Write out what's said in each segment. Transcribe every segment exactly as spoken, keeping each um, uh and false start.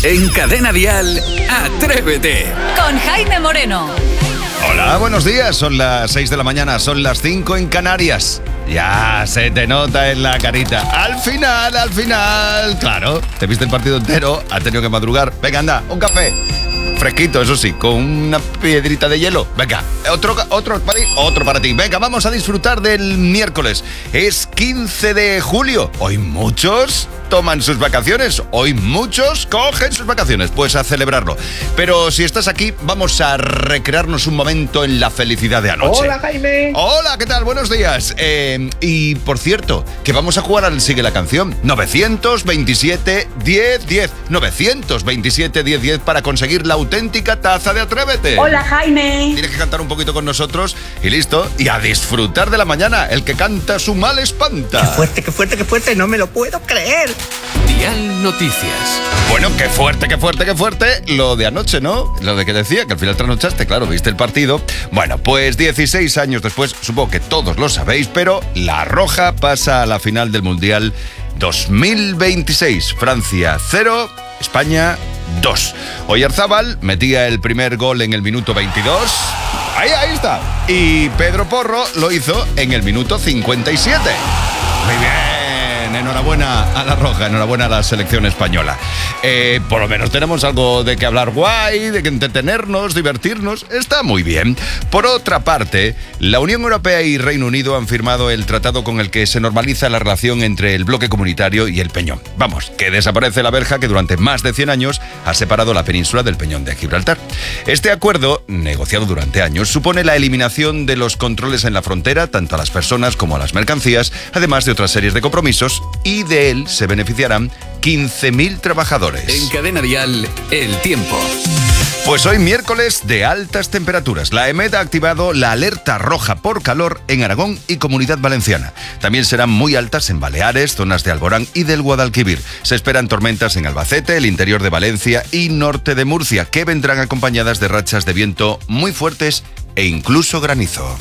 En Cadena Dial, Atrévete. Con Jaime Moreno. Hola, buenos días. Son las seis de la mañana, son las cinco en Canarias. Ya se te nota en la carita. Al final, al final. Claro, te viste el partido entero, has tenido que madrugar. Venga, anda, un café. Fresquito, eso sí, con una piedrita de hielo. Venga, otro, otro para ti, otro para ti. Venga, vamos a disfrutar del miércoles. Es quince de julio. Hoy muchos toman sus vacaciones. Hoy muchos cogen sus vacaciones. Pues a celebrarlo. Pero si estás aquí, vamos a recrearnos un momento en la felicidad de anoche. Hola, Jaime. Hola, ¿qué tal? Buenos días. Eh, y por cierto, que vamos a jugar al Sigue la Canción. novecientos veintisiete diez diez. novecientos veintisiete diez diez para conseguir la auténtica taza de Atrévete. Hola, Jaime. Tienes que cantar un poquito con nosotros y listo. Y a disfrutar de la mañana. El que canta su mal espanta. Qué fuerte, qué fuerte, qué fuerte. No me lo puedo creer. Dial Noticias. Bueno, qué fuerte, qué fuerte, qué fuerte. Lo de anoche, ¿no? Lo de que decía, que al final trasnochaste, claro, viste el partido. Bueno, pues dieciséis años después, supongo que todos lo sabéis, pero la Roja pasa a la final del Mundial dos mil veintiséis. Francia cero, España dos. Oyarzábal metía el primer gol en el minuto veintidós. Ahí, ahí está. Y Pedro Porro lo hizo en el minuto cincuenta y siete. Muy bien. Enhorabuena a la Roja, enhorabuena a la selección española. Eh, por lo menos tenemos algo de que hablar guay, de que entretenernos, divertirnos. Está muy bien. Por otra parte, la Unión Europea y Reino Unido han firmado el tratado con el que se normaliza la relación entre el bloque comunitario y el Peñón. Vamos, que desaparece la verja que durante más de cien años ha separado la península del Peñón de Gibraltar. Este acuerdo, negociado durante años, supone la eliminación de los controles en la frontera, tanto a las personas como a las mercancías, además de otras series de compromisos, y de él se beneficiarán quince mil trabajadores. En Cadena Dial, el tiempo. Pues hoy miércoles de altas temperaturas. La EMET ha activado la alerta roja por calor en Aragón y Comunidad Valenciana. También serán muy altas en Baleares, zonas de Alborán y del Guadalquivir. Se esperan tormentas en Albacete, el interior de Valencia y norte de Murcia, que vendrán acompañadas de rachas de viento muy fuertes e incluso granizo.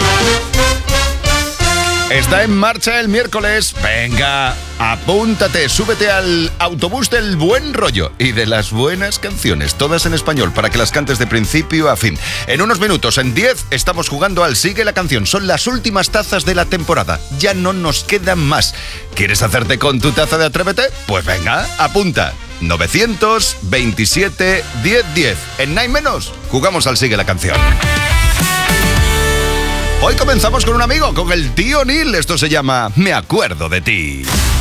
Está en marcha el miércoles. Venga, apúntate, súbete al autobús del buen rollo y de las buenas canciones, todas en español, para que las cantes de principio a fin. En unos minutos, en diez, estamos jugando al Sigue la Canción. Son las últimas tazas de la temporada. Ya no nos quedan más. ¿Quieres hacerte con tu taza de Atrévete? Pues venga, apunta. novecientos veintisiete diez diez. En nada menos, jugamos al Sigue la Canción. Hoy comenzamos con un amigo, con el tío Neil. Esto se llama Me acuerdo de ti.